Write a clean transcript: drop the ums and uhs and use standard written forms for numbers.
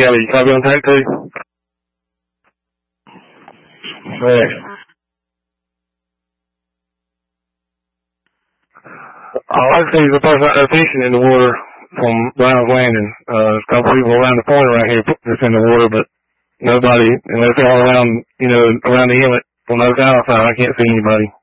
Kelly, you copy on track 2? Where? All I see is a person out there fishing in the water from Brown's Landing. There's a couple people around the point right here that's in the water, but nobody, unless they're all around, around the inlet on the south side, I can't see anybody.